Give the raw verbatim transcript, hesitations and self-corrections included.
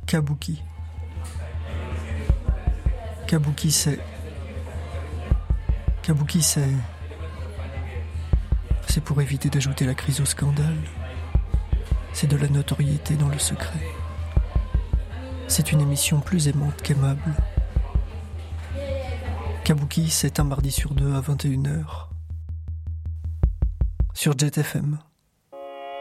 Kabuki. Kabuki, c'est... Kabuki, c'est... C'est pour éviter d'ajouter la crise au scandale. C'est de la notoriété dans le secret. C'est une émission plus aimante qu'aimable. Kabuki, c'est un mardi sur deux à vingt et une heures. Sur Jet F M.